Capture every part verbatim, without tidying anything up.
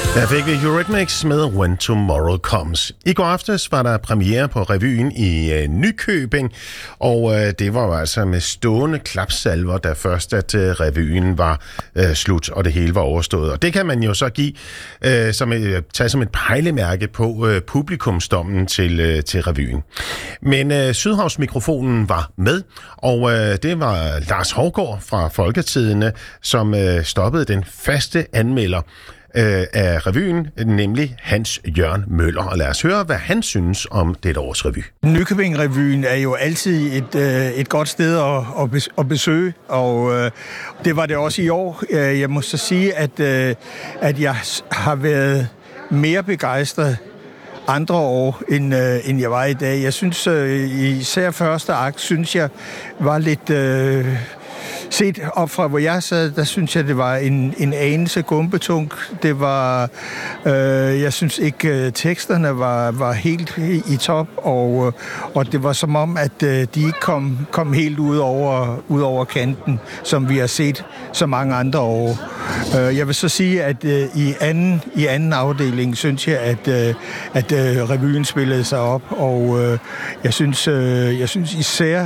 Der fik vi Eurythmics med When Tomorrow Comes. I går aftes var der premiere på revyen i øh, Nykøbing, og øh, det var jo altså med stående klapsalver, da først at øh, revyen var øh, slut, og det hele var overstået. Og det kan man jo så give, øh, som et, tage som et pejlemærke på øh, publikumsdommen til, øh, til revyen. Men øh, Sydhavsmikrofonen var med, og øh, det var Lars Hovgaard fra Folketidende, som øh, stoppede den faste anmelder af revyen, nemlig Hans Jørgen Møller. Og lad os høre, hvad han synes om dette års revy. Nykøbing-revyen er jo altid et, et godt sted at, at besøge, og det var det også i år. Jeg må så sige, at, at jeg har været mere begejstret andre år, end, end jeg var i dag. Jeg synes, især første akt, synes jeg, var lidt... Øh, Set op fra, hvor jeg sad, der synes jeg, det var en, en anelse gumpetung. Det var, øh, jeg synes ikke, uh, teksterne var, var helt i top, og, uh, og det var som om, at uh, de ikke kom, kom helt ud over, ud over kanten, som vi har set så mange andre år. Uh, jeg vil så sige, at uh, i, anden, i anden afdeling, synes jeg, at, uh, at uh, revyen spillede sig op, og uh, jeg, synes, uh, jeg synes især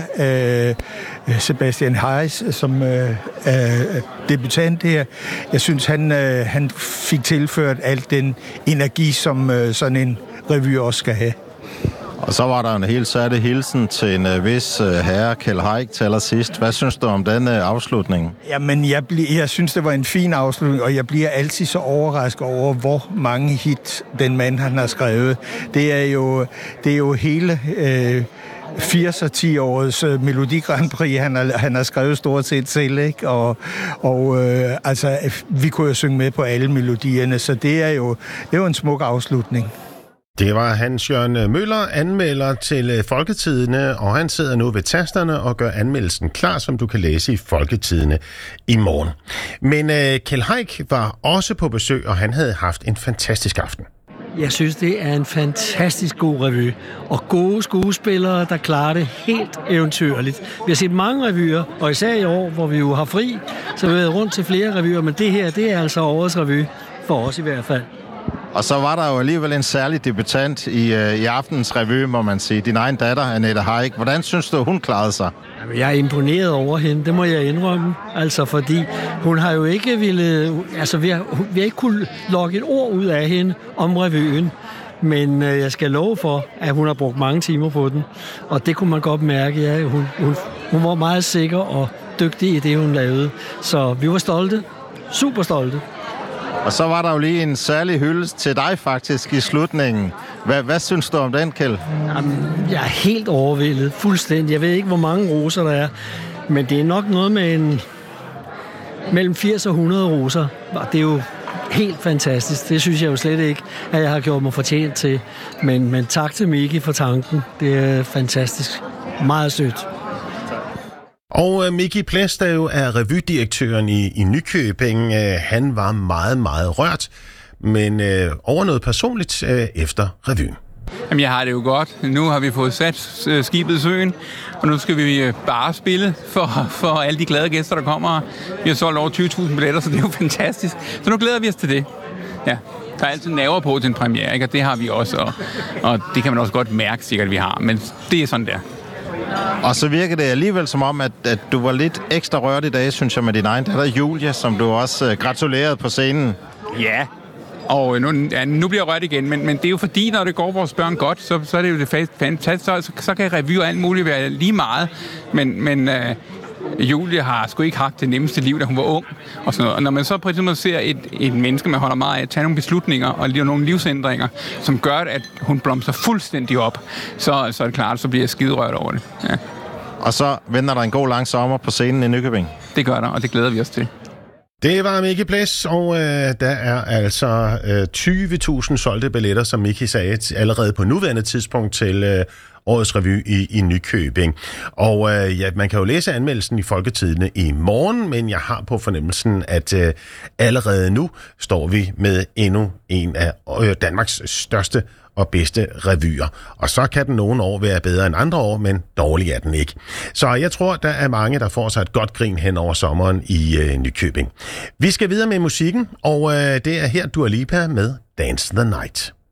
uh, Sebastian Heiss, som øh, er debutant her. Jeg synes, han, øh, han fik tilført alt den energi, som øh, sådan en revy også skal have. Og så var der en helt særlig hilsen til en øh, vis øh, herre, Kjeld Haik, til allersidst. Hvad synes du om den øh, afslutning? Jamen, jeg, bl- jeg synes, det var en fin afslutning, og jeg bliver altid så overrasket over, hvor mange hit den mand, han har skrevet. Det er jo, det er jo hele... Øh, firs og ti årets uh, Melodi Grand Prix, han har, han har skrevet stort set selv, ikke? Og, og øh, altså, vi kunne jo synge med på alle melodierne, så det er jo, det er jo en smuk afslutning. Det var Hans Jørgen Møller, anmelder til Folketidende, og han sidder nu ved tasterne og gør anmeldelsen klar, som du kan læse i Folketidende i morgen. Men øh, Kjeld Haik var også på besøg, og han havde haft en fantastisk aften. Jeg synes, det er en fantastisk god revy, og gode skuespillere, der klarer det helt eventyrligt. Vi har set mange revyer, og især i år, hvor vi jo har fri, så vi har været rundt til flere revyer, men det her, det er altså årets revy, for os i hvert fald. Og så var der jo alligevel en særlig debutant i, øh, i aftenens revy, må man sige. Din egen datter, Annette Haik. Hvordan synes du, hun klarede sig? Jamen, jeg er imponeret over hende, det må jeg indrømme. Altså, fordi hun har jo ikke ville, altså, vi har, vi har ikke kunnet lokke et ord ud af hende om revyen. Men øh, jeg skal love for, at hun har brugt mange timer på den. Og det kunne man godt mærke, ja. Hun, hun, hun var meget sikker og dygtig i det, hun lavede. Så vi var stolte. Super stolte. Og så var der jo lige en særlig hyldest til dig faktisk i slutningen. Hvad, hvad synes du om den, Kjeld? Jamen, jeg er helt overvældet. Fuldstændig. Jeg ved ikke, hvor mange roser der er. Men det er nok noget med en... mellem firs og hundrede roser. Det er jo helt fantastisk. Det synes jeg jo slet ikke, at jeg har gjort mig fortjent til. Men, men tak til Miki for tanken. Det er fantastisk. Meget sødt. Og uh, Miki Ples, der jo er revydirektøren i, i Nykøbing, uh, han var meget, meget rørt, men uh, over noget personligt uh, efter revyen. Jamen, jeg har det jo godt. Nu har vi fået sat uh, skibet i søen, og nu skal vi uh, bare spille for, for alle de glade gæster, der kommer. Vi har solgt over tyve tusind billetter, så det er jo fantastisk. Så nu glæder vi os til det. Ja. Der er altid nerver på til en premiere, ikke? Og det har vi også, og, og det kan man også godt mærke sikkert, at vi har. Men det er sådan der. Og så virker det alligevel som om, at, at du var lidt ekstra rørt i dag, synes jeg, med din egen datter Julia, som du også uh, gratulerede på scenen. Ja, og nu, ja, nu bliver jeg rørt igen, men, men det er jo fordi, når det går vores børn godt, så, så er det jo det fantastisk. Så, så kan revy og alt muligt være lige meget, men, men uh, Julia har sgu ikke haft det nemmeste liv, da hun var ung. Og, sådan noget. Og når man så på et tidspunkt ser et, et menneske, man holder meget af, at tage nogle beslutninger og lave nogle livsændringer, som gør, at hun blomster fuldstændig op, så, så er det klart, så bliver jeg skiderørt over det. Ja. Og så venter der en god lang sommer på scenen i Nykøbing. Det gør der, og det glæder vi os til. Det var Miki Ples, og øh, der er altså øh, tyve tusind solgte billetter, som Miki sagde, allerede på nuværende tidspunkt til øh, årets revy i, i Nykøbing. Og øh, ja, man kan jo læse anmeldelsen i Folketidende i morgen, men jeg har på fornemmelsen, at øh, allerede nu står vi med endnu en af øh, Danmarks største og bedste revyer. Og så kan den nogle år være bedre end andre år, men dårlig er den ikke. Så jeg tror, der er mange, der får sig et godt grin hen over sommeren i øh, Nykøbing. Vi skal videre med musikken, og øh, det er her Dua Lipa med Dance the Night.